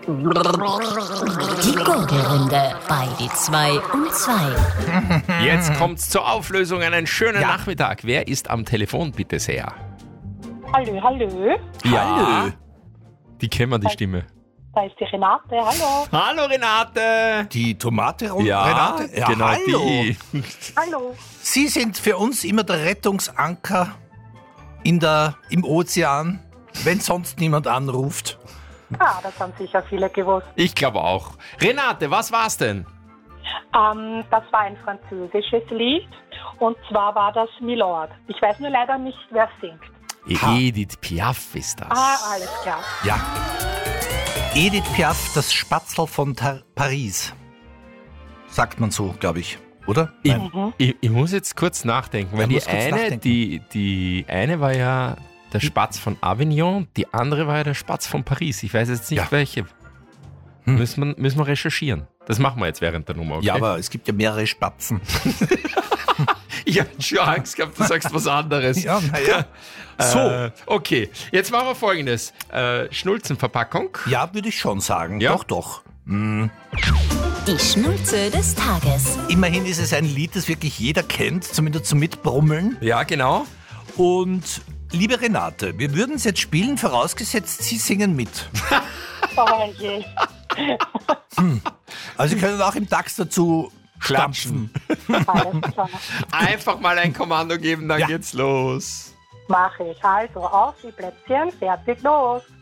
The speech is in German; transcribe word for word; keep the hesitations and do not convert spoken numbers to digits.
Die Gurgelrunde bei die zwei und zwei. Jetzt kommt's zur Auflösung. Einen schönen Ja. Nachmittag. Wer ist am Telefon, bitte sehr? Hallo, hallo. Ja, Hallo. die kennen wir, die Stimme. Da ist die Renate, hallo. Hallo Renate! Die Tomate und Ja, Renate? Ja, genau hallo. die. Hallo. Sie sind für uns immer der Rettungsanker in der, im Ozean, wenn sonst niemand anruft. Ah, das haben sicher viele gewusst. Ich glaube auch. Renate, was war's denn? Ähm, das war ein französisches Lied und zwar war das Milord. Ich weiß nur leider nicht, wer singt. Ha. Edith Piaf ist das. Ah, alles klar. Ja. Edith Piaf, das Spatzel von Tar- Paris. Sagt man so, glaube ich, oder? Ich, Nein. ich, ich muss jetzt kurz nachdenken, weil Ja, die muss kurz eine, nachdenken. die, die eine war ja der Spatz von Avignon, die andere war ja der Spatz von Paris. Ich weiß jetzt nicht Ja. welche. Hm. Müssen, wir, müssen wir recherchieren. Das machen wir jetzt während der Nummer, okay? Ja, aber es gibt ja mehrere Spatzen. Ich habe schon Angst gehabt, du sagst was anderes. Ja, naja. So. Äh, okay, jetzt machen wir folgendes. Äh, Schnulzenverpackung. Ja, würde ich schon sagen. Ja? Doch, doch. Mm. Die Schnulze des Tages. Immerhin ist es ein Lied, das wirklich jeder kennt, zumindest zum Mitbrummeln. Ja, genau. Und liebe Renate, wir würden es jetzt spielen, vorausgesetzt, Sie singen mit. Oh je. Also Sie können auch im Tax dazu Klatschen. stampfen. Alles klar. Einfach mal ein Kommando geben, dann Ja. geht's los. Mache ich. Also auf die Plätzchen, fertig, los.